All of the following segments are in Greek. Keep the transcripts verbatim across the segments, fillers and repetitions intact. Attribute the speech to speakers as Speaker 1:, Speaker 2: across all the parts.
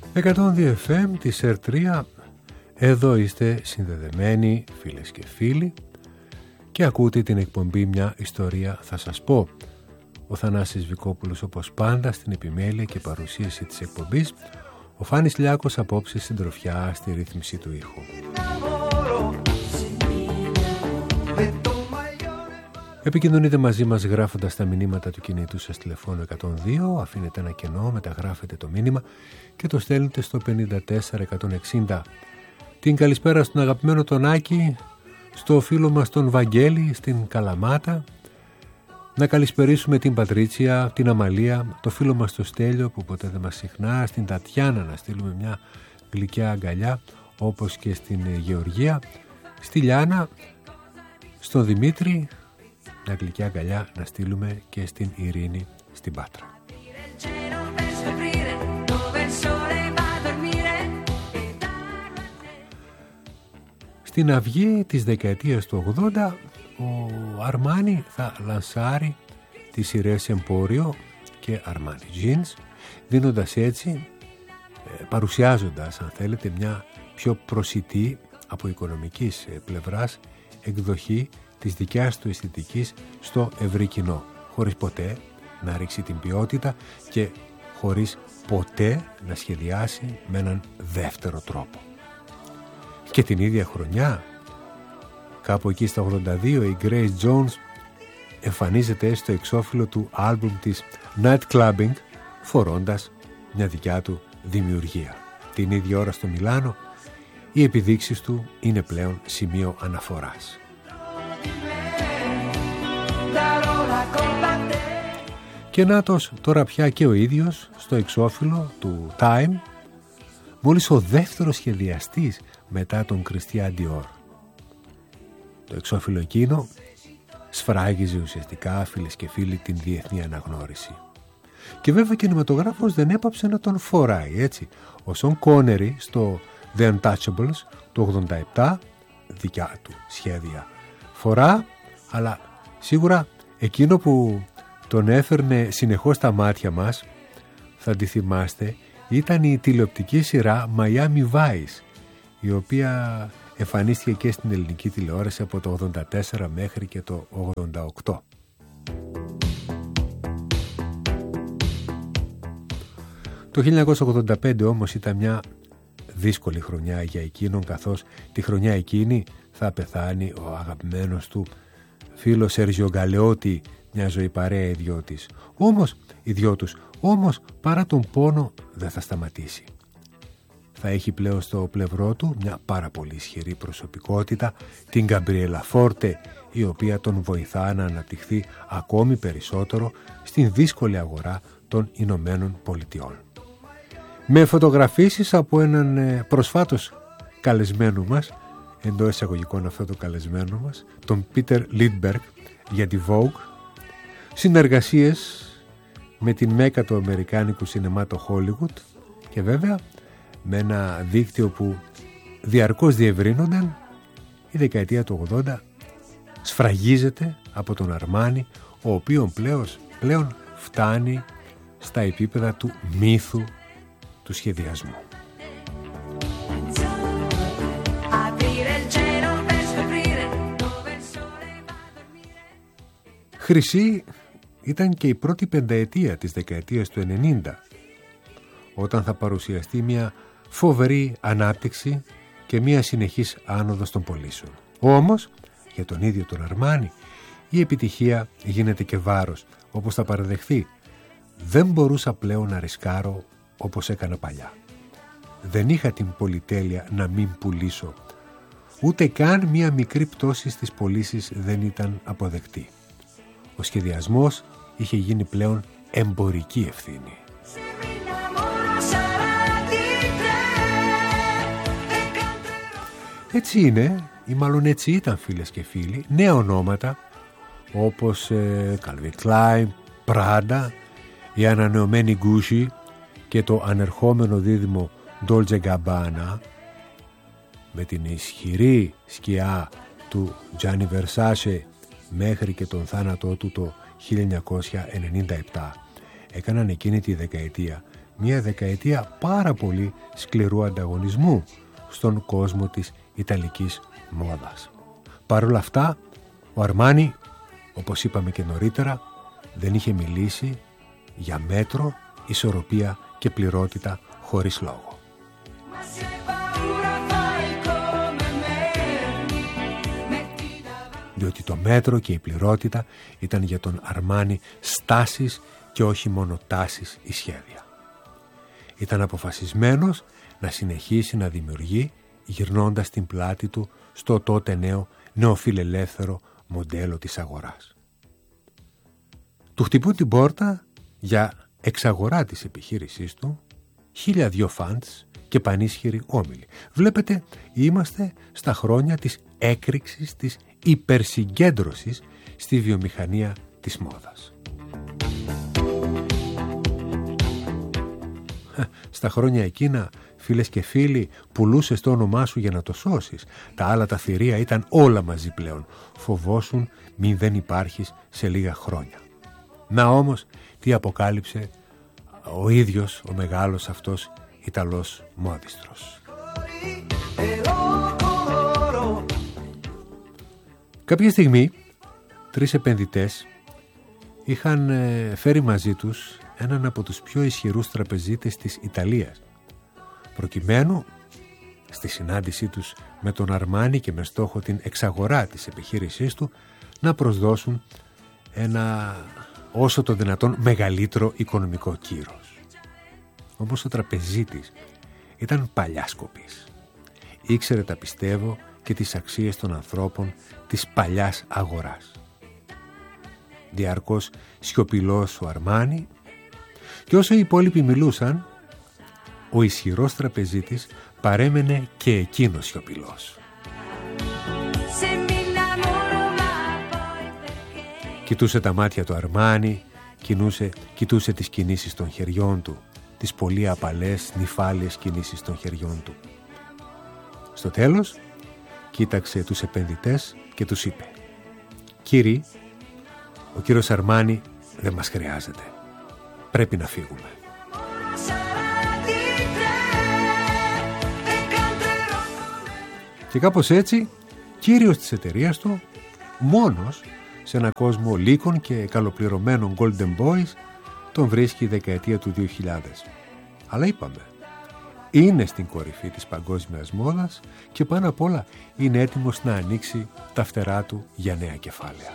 Speaker 1: εκατόν δύο εφ εμ της ερ τρία. Εδώ είστε συνδεδεμένοι φίλες και φίλοι και ακούτε την εκπομπή «Μια ιστορία θα σας πω». Ο Θανάσης Βικόπουλος όπως πάντα στην επιμέλεια και παρουσίαση της εκπομπής. Ο Φάνης Λιάκος απόψε συντροφιά στη ρύθμιση του ήχου. Επικοινωνείτε μαζί μας γράφοντας τα μηνύματα του κινητού σας τηλεφώνου εκατόν δύο, αφήνετε ένα κενό, μεταγράφετε το μήνυμα και το στέλνετε στο πενήντα τέσσερα εκατόν εξήντα. Την καλησπέρα στον αγαπημένο τον Άκη, στο φίλο μας τον Βαγγέλη στην Καλαμάτα. Να καλησπερίσουμε την Πατρίτσια, την Αμαλία, το φίλο μας το Στέλιο που ποτέ δεν μας συχνά, στην Τατιάνα να στείλουμε μια γλυκιά αγκαλιά όπως και στην Γεωργία, στη Λιάνα, στον Δημήτρη, μια γλυκιά αγκαλιά να στείλουμε και στην Ειρήνη στην Πάτρα. Στην αυγή της δεκαετίας του ογδόντα ο Αρμάνι θα λανσάρει τις σειρές Εμπόριο και Αρμάνι Jeans, δίνοντας έτσι, παρουσιάζοντας αν θέλετε μια πιο προσιτή από οικονομικής πλευράς εκδοχή της δικιάς του αισθητικής στο ευρύ κοινό, χωρίς ποτέ να ρίξει την ποιότητα και χωρίς ποτέ να σχεδιάσει με έναν δεύτερο τρόπο. Και την ίδια χρονιά, κάπου εκεί στα ογδόντα δύο, η Grace Jones εμφανίζεται στο εξώφυλλο του άλμπουμ της Night Clubbing, φορώντας μια δικιά του δημιουργία. Την ίδια ώρα στο Μιλάνο, οι επιδείξεις του είναι πλέον σημείο αναφοράς. Και νάτος τώρα πια και ο ίδιος στο εξώφυλλο του Time, μόλις ο δεύτερος σχεδιαστής μετά τον Christian Dior. Το εξώφυλλο εκείνο σφράγιζε ουσιαστικά, φίλες και φίλοι, την διεθνή αναγνώριση. Και βέβαια ο κινηματογράφος δεν έπαψε να τον φοράει, έτσι. Ο Σον Κόνερι στο The Untouchables του ογδόντα επτά, δικιά του σχέδια φορά, αλλά σίγουρα εκείνο που τον έφερνε συνεχώς στα μάτια μας, θα τη θυμάστε, ήταν η τηλεοπτική σειρά Miami Vice, η οποία εμφανίστηκε και στην ελληνική τηλεόραση από το ογδόντα τέσσερα μέχρι και το ογδόντα οκτώ. Το χίλια εννιακόσια ογδόντα πέντε όμως ήταν μια δύσκολη χρονιά για εκείνον, καθώς τη χρονιά εκείνη θα πεθάνει ο αγαπημένος του φίλος Σέργιο Γκαλεότη, μια ζωή παρέα οι δυο της. Όμως, οι δυο τους, όμως παρά τον πόνο δεν θα σταματήσει. Θα έχει πλέον στο πλευρό του μια πάρα πολύ ισχυρή προσωπικότητα, την Γκαμπριέλα Φόρτε, η οποία τον βοηθά να αναπτυχθεί ακόμη περισσότερο στην δύσκολη αγορά των Ηνωμένων Πολιτειών. Με φωτογραφίσεις από έναν προσφάτως καλεσμένο μας, εντός εισαγωγικών αυτό το καλεσμένο μας, τον Πίτερ Λίντμπεργκ για τη Vogue, συνεργασίες με την μέκα του αμερικάνικου σινεμά, το Hollywood, και βέβαια με ένα δίκτυο που διαρκώς διευρύνονταν, η δεκαετία του ογδόντα σφραγίζεται από τον Αρμάνι, ο οποίος πλέον, πλέον φτάνει στα επίπεδα του μύθου του σχεδιασμού. Χρυσή ήταν και η πρώτη πενταετία της δεκαετίας του ενενήντα, όταν θα παρουσιαστεί μια φοβερή ανάπτυξη και μια συνεχής άνοδος των πωλήσεων. Όμως, για τον ίδιο τον Αρμάνι, η επιτυχία γίνεται και βάρος, όπως θα παραδεχθεί. Δεν μπορούσα πλέον να ρισκάρω όπως έκανα παλιά. Δεν είχα την πολυτέλεια να μην πουλήσω. Ούτε καν μια μικρή πτώση στις πωλήσεις δεν ήταν αποδεκτή. Ο σχεδιασμός είχε γίνει πλέον εμπορική ευθύνη. Έτσι είναι, ή μάλλον έτσι ήταν, φίλες και φίλοι, νέα ονόματα όπως ε, Calvin Klein, Prada, η ανανεωμένη Gucci και το ανερχόμενο δίδυμο Dolce Gabbana, με την ισχυρή σκιά του Gianni Versace μέχρι και τον θάνατό του το χίλια εννιακόσια ενενήντα επτά, έκαναν εκείνη τη δεκαετία μια δεκαετία πάρα πολύ σκληρού ανταγωνισμού στον κόσμο της ιταλικής μόδας. Παρ' όλα αυτά, ο Αρμάνι, όπως είπαμε και νωρίτερα, δεν είχε μιλήσει για μέτρο, ισορροπία και πληρότητα χωρίς λόγο. Διότι το μέτρο και η πληρότητα ήταν για τον Αρμάνι στάσεις και όχι μόνο τάσεις ή σχέδια. Ήταν αποφασισμένος να συνεχίσει να δημιουργεί, γυρνώντας την πλάτη του στο τότε νέο νεοφιλελεύθερο μοντέλο της αγοράς. Του χτυπούν την πόρτα για εξαγορά της επιχείρησής του χίλια δυο φαντς και πανίσχυροι όμιλοι. Βλέπετε, είμαστε στα χρόνια της έκρηξης, της υπερσυγκέντρωσης στη βιομηχανία της μόδας. Στα χρόνια εκείνα, φίλες και φίλοι, πουλούσες το όνομά σου για να το σώσεις. Τα άλλα τα θηρία ήταν όλα μαζί πλέον. Φοβόσουν μην δεν υπάρχεις σε λίγα χρόνια. Να όμως, τι αποκάλυψε ο ίδιος ο μεγάλος αυτός Ιταλός μόδιστρος. Κάποια στιγμή, τρεις επενδυτές είχαν φέρει μαζί τους έναν από τους πιο ισχυρούς τραπεζίτες της Ιταλίας, προκειμένου στη συνάντησή τους με τον Αρμάνι και με στόχο την εξαγορά της επιχείρησής του να προσδώσουν ένα όσο το δυνατόν μεγαλύτερο οικονομικό κύρος. Όμως ο τραπεζίτης ήταν παλιάσκοπης. Ήξερε, τα πιστεύω, και τις αξίες των ανθρώπων της παλιάς αγοράς. Διαρκώς σιωπηλός ο Αρμάνι, και όσο οι υπόλοιποι μιλούσαν, ο ισχυρός τραπεζίτης παρέμενε και εκείνος σιωπηλός. Κοιτούσε τα μάτια του Αρμάνι, κοινούσε, κοιτούσε τις κινήσεις των χεριών του, τις πολύ απαλές, νυφάλιες κινήσεις των χεριών του. Στο τέλος, κοίταξε τους επενδυτές και τους είπε: «Κύριοι, ο κύριος Αρμάνι δεν μας χρειάζεται. Πρέπει να φύγουμε». Και κάπως έτσι, κύριος της εταιρείας του, μόνος σε ένα κόσμο λύκων και καλοπληρωμένων Golden Boys, τον βρίσκει η δεκαετία του δύο χιλιάδες. Αλλά είπαμε, είναι στην κορυφή της παγκόσμιας μόδας και πάνω απ' όλα είναι έτοιμος να ανοίξει τα φτερά του για νέα κεφάλαια.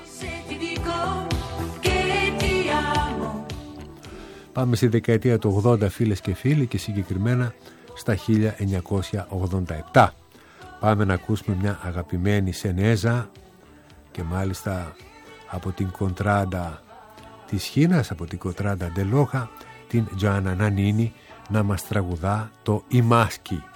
Speaker 1: Πάμε στη δεκαετία του ογδόντα, φίλες και φίλοι, και συγκεκριμένα στα χίλια εννιακόσια ογδόντα επτά. Πάμε να ακούσουμε μια αγαπημένη Σενέζα, και μάλιστα από την κοντράντα της Χίνας, από την κοντράντα Ντελόχα, την Τζοάννα Νανίνη, να μας τραγουδά το «I maschi».